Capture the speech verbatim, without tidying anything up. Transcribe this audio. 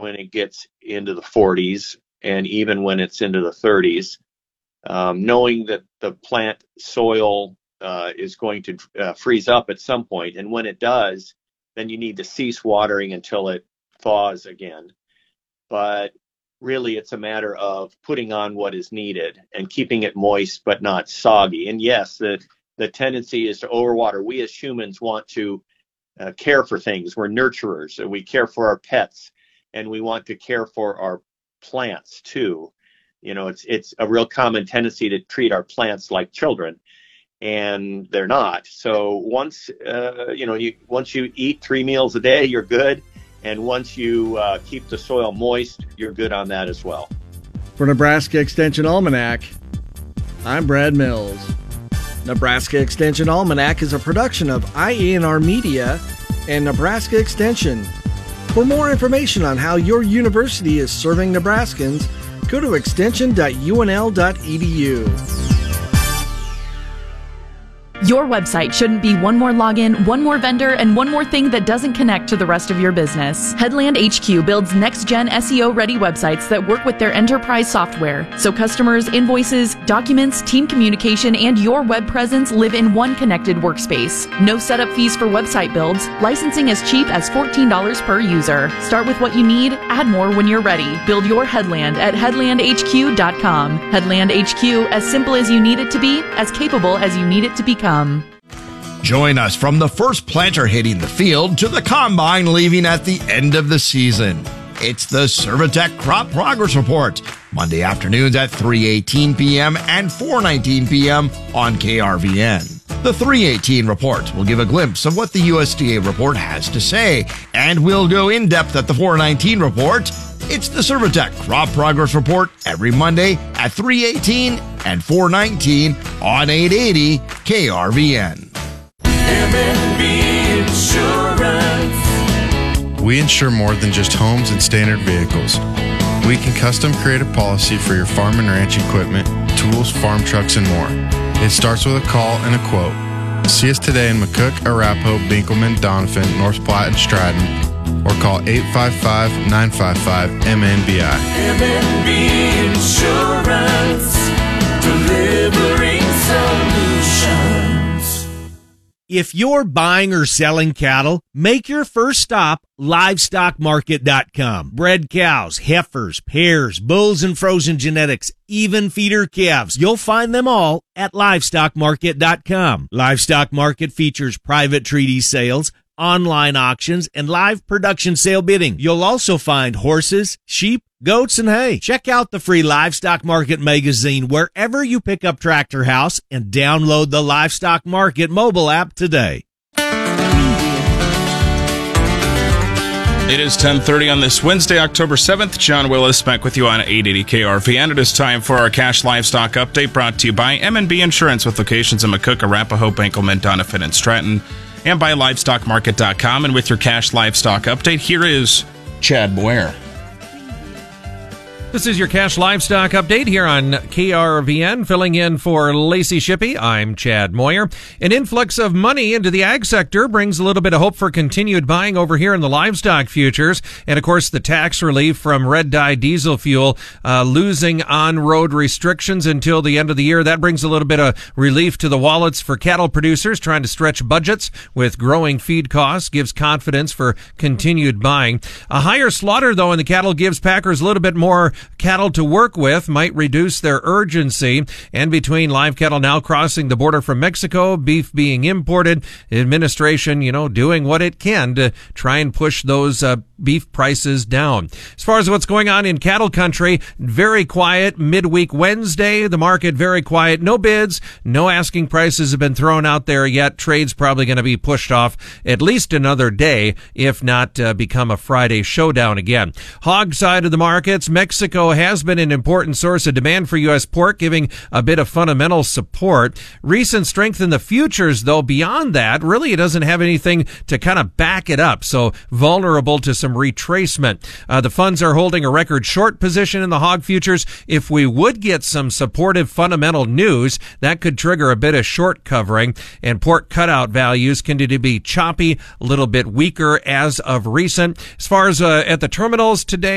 when it gets into the forties and even when it's into the thirties, um, knowing that the plant soil uh, is going to uh, freeze up at some point. And when it does, then you need to cease watering until it thaws again. But really, it's a matter of putting on what is needed and keeping it moist but not soggy. And yes, the, the tendency is to overwater. We as humans want to uh, care for things. We're nurturers. We care for our pets, and we want to care for our plants too. You know, it's it's a real common tendency to treat our plants like children, and they're not. So once uh, you know, you once you eat three meals a day, you're good. And once you uh, keep the soil moist, you're good on that as well. For Nebraska Extension Almanac, I'm Brad Mills. Nebraska Extension Almanac is a production of I A N R Media and Nebraska Extension. For more information on how your university is serving Nebraskans, go to extension dot u n l dot e d u. Your website shouldn't be one more login, one more vendor, and one more thing that doesn't connect to the rest of your business. Headland H Q builds next-gen S E O-ready websites that work with their enterprise software, so customers, invoices, documents, team communication, and your web presence live in one connected workspace. No setup fees for website builds. Licensing as cheap as fourteen dollars per user. Start with what you need, add more when you're ready. Build your Headland at headland h q dot com. Headland H Q, as simple as you need it to be, as capable as you need it to become. Join us from the first planter hitting the field to the combine leaving at the end of the season. It's the Servitech Crop Progress Report, Monday afternoons at three eighteen p.m. and four nineteen p.m. on K R V N. The three eighteen report will give a glimpse of what the U S D A report has to say, and we'll go in depth at the four nineteen report. It's the Servitech Crop Progress Report every Monday at three eighteen and four nineteen on eight eighty K R V N. M and B Insurance. We insure more than just homes and standard vehicles. We can custom create a policy for your farm and ranch equipment, tools, farm trucks, and more. It starts with a call and a quote. See us today in McCook, Arapahoe, Binkelman, Doniphan, North Platte, and Stratton, or call eight five five, nine five five, M N B I. M and B Insurance, delivering solutions. If you're buying or selling cattle, make your first stop livestock market dot com. Bred cows, heifers, pairs, bulls, and frozen genetics, even feeder calves. You'll find them all at livestock market dot com. Livestock Market features private treaty sales, online auctions, and live production sale bidding. You'll also find horses, sheep, goats, and hay. Check out the free Livestock Market magazine wherever you pick up Tractor House and download the Livestock Market mobile app today. It is ten thirty on this Wednesday, October seventh. John Willis back with you on eight eighty K R V N. It is time for our cash livestock update brought to you by M and B Insurance with locations in McCook, Arapahoe, Binkelman, Doniphan, and Stratton, and by livestock market dot com. And with your cash livestock update, here is Chad Boyer. This is your Cash Livestock Update here on K R V N. Filling in for Lacey Shippey, I'm Chad Moyer. An influx of money into the ag sector brings a little bit of hope for continued buying over here in the livestock futures. And, of course, the tax relief from red dye diesel fuel uh, losing on-road restrictions until the end of the year. That brings a little bit of relief to the wallets for cattle producers trying to stretch budgets with growing feed costs, gives confidence for continued buying. A higher slaughter, though, in the cattle gives packers a little bit more cattle to work with, might reduce their urgency. And between live cattle now crossing the border from Mexico, beef being imported, administration, you know, doing what it can to try and push those uh, beef prices down. As far as what's going on in cattle country, very quiet midweek Wednesday. The market very quiet. No bids, no asking prices have been thrown out there yet. Trade's probably going to be pushed off at least another day, if not uh, become a Friday showdown again. Hog side of the markets, Mexico has been an important source of demand for U S pork, giving a bit of fundamental support. Recent strength in the futures, though, beyond that, really it doesn't have anything to kind of back it up, so vulnerable to some retracement. Uh, the funds are holding a record short position in the hog futures. If we would get some supportive fundamental news, that could trigger a bit of short covering, and pork cutout values continue to be choppy, a little bit weaker as of recent. As far as uh, at the terminals today,